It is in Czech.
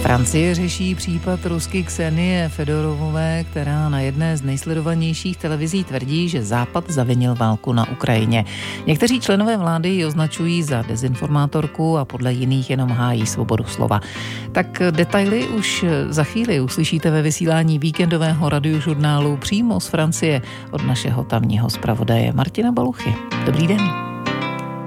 Francie řeší případ Rusky Ksenie Fedorovové, která na jedné z nejsledovanějších televizí tvrdí, že Západ zavinil válku na Ukrajině. Někteří členové vlády ji označují za dezinformátorku a podle jiných jenom hájí svobodu slova. Tak detaily už za chvíli uslyšíte ve vysílání víkendového radiožurnálu přímo z Francie od našeho tamního zpravodaje Martina Baluchy. Dobrý den.